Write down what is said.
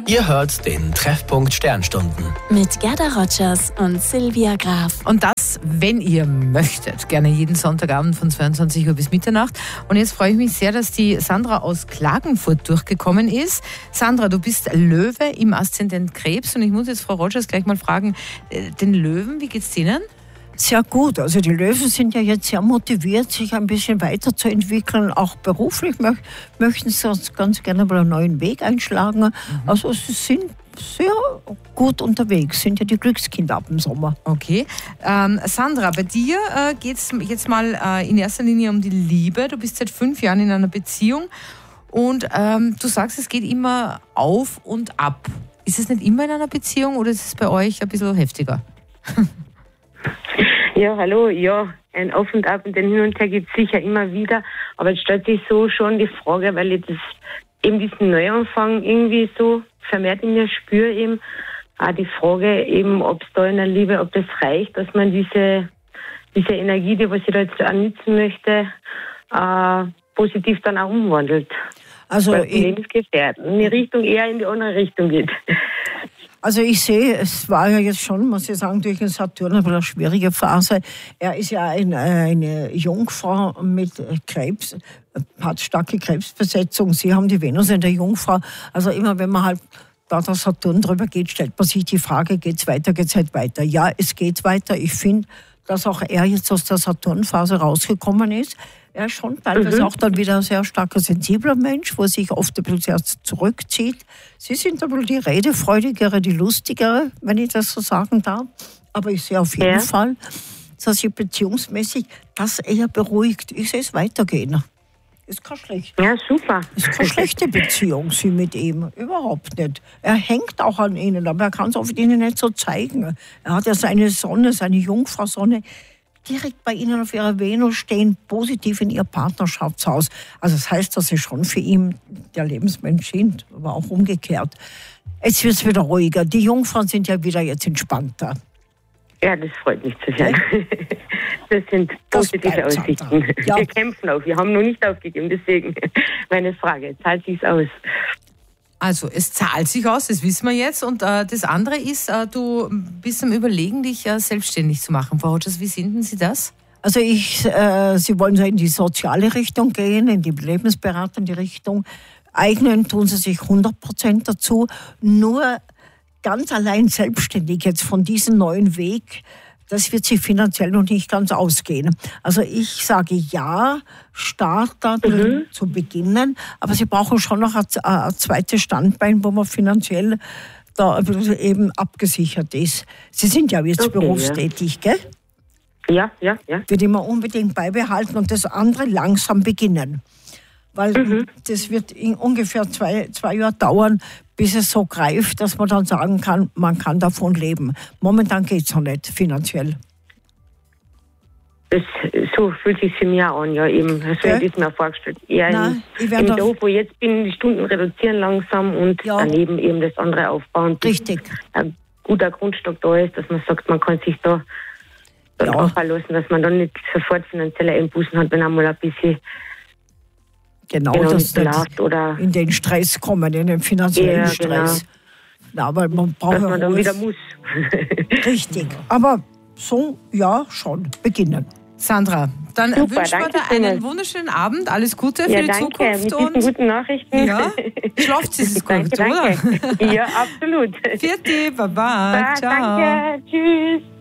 Ihr hört den Treffpunkt Sternstunden. Mit Gerda Rogers und Silvia Graf. Und das, wenn ihr möchtet, gerne jeden Sonntagabend von 22 Uhr bis Mitternacht. Und jetzt freue ich mich sehr, dass die Sandra aus Klagenfurt durchgekommen ist. Sandra, du bist Löwe im Aszendent Krebs. Und ich muss jetzt Frau Rogers gleich mal fragen, den Löwen, wie geht's denen? Sehr gut. Also die Löwen sind ja jetzt sehr motiviert, sich ein bisschen weiterzuentwickeln. Auch beruflich möchten sie ganz gerne mal einen neuen Weg einschlagen. Also sie sind sehr gut unterwegs, sind ja die Glückskinder ab dem Sommer. Okay. Sandra, bei dir geht es jetzt mal in erster Linie um die Liebe. Du bist seit 5 Jahren in einer Beziehung und du sagst, es geht immer auf und ab. Ist es nicht immer in einer Beziehung oder ist es bei euch ein bisschen heftiger? Ja, hallo, ja, ein Auf und Ab und den Hin und Her gibt es sicher immer wieder, aber jetzt stellt sich so schon die Frage, weil ich das, eben diesen Neuanfang irgendwie so vermehrt in mir spüre, eben auch die Frage eben, ob es da in der Liebe, ob das reicht, dass man diese Energie, die was ich da jetzt auch nützen möchte, positiv dann auch umwandelt. Also Lebensgefährten, in die Richtung eher in die andere Richtung geht. Also ich sehe, es war ja jetzt schon, muss ich sagen, durch den Saturn eine schwierige Phase. Er ist ja eine Jungfrau mit Krebs, hat starke Krebsbesetzung. Sie haben die Venus in der Jungfrau. Also immer, wenn man halt da der Saturn drüber geht, stellt man sich die Frage, geht's weiter, geht's halt weiter? Ja, es geht weiter. Ich finde, dass auch er jetzt aus der Saturnphase rausgekommen ist. Er ist schon teilweise auch dann wieder ein sehr starker, sensibler Mensch, wo er sich oft ein bisschen zurückzieht. Sie sind aber die redefreudigere, die lustigere, wenn ich das so sagen darf. Aber ich sehe auf jeden Fall, dass sich beziehungsmäßig das eher beruhigt. Ich sehe es weitergehen. Ist kein schlecht. Ja, super. Ist keine schlechte Beziehung, sie mit ihm. Überhaupt nicht. Er hängt auch an ihnen, aber er kann es auf ihnen nicht so zeigen. Er hat ja seine Sonne, seine Jungfrau-Sonne, direkt bei Ihnen auf Ihrer Venus stehen, positiv in Ihr Partnerschaftshaus. Also das heißt, dass Sie schon für ihn der Lebensmensch sind, aber auch umgekehrt. Jetzt wird es wieder ruhiger. Die Jungfrauen sind ja wieder jetzt entspannter. Ja, das freut mich zu hören. Das sind positive Aussichten. Ja. Wir kämpfen auf, wir haben noch nicht aufgegeben, deswegen meine Frage, zahlt sich's aus? Also es zahlt sich aus, das wissen wir jetzt. Und das andere ist, du bist am Überlegen, dich selbstständig zu machen. Frau Rogers, wie sehen Sie das? Also Sie wollen so in die soziale Richtung gehen, in die lebensberatende Richtung. Eignen tun Sie sich 100% dazu. Nur ganz allein selbstständig jetzt von diesem neuen Weg, das wird sich finanziell noch nicht ganz ausgehen. Also ich sage ja, Starter zu beginnen, aber Sie brauchen schon noch ein zweites Standbein, wo man finanziell da eben abgesichert ist. Sie sind ja jetzt berufstätig, gell? Ja. Würde ich mir unbedingt beibehalten und das andere langsam beginnen. Weil das wird in ungefähr zwei Jahre dauern, bis es so greift, dass man dann sagen kann, man kann davon leben. Momentan geht es noch nicht finanziell. So fühlt sich für mich auch an, ja eben. So hätte ich es mir vorgestellt. Eher im Job, wo ich jetzt bin, die Stunden reduzieren langsam und daneben eben das andere aufbauen. Richtig. Ein guter Grundstock da ist, dass man sagt, man kann sich da auch verlassen, dass man dann nicht sofort finanzielle Einbußen hat, wenn einmal ein bisschen Genau, dass nicht oder in den Stress kommen, in den finanziellen Stress. Genau. Ja, weil man braucht dass man dann wieder muss. Richtig. Aber so, ja, schon beginnen. Sandra, dann wünschen wir dir einen wunderschönen Abend. Alles Gute für die Zukunft. Mit diesen guten Nachrichten. Ja, schlaft es gut, danke. oder? Ja, absolut. Vierte, Baba, ciao. Danke, tschüss.